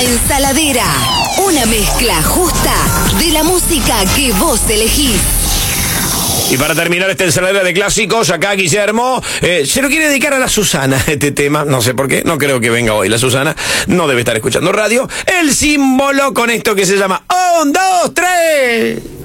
Ensaladera. Una mezcla justa de la música que vos elegís. Y para terminar esta ensaladera de clásicos, acá Guillermo se lo quiere dedicar a la Susana, este tema, no sé por qué, no creo que venga hoy la Susana, no debe estar escuchando radio. El símbolo con esto que se llama 1, 2, 3.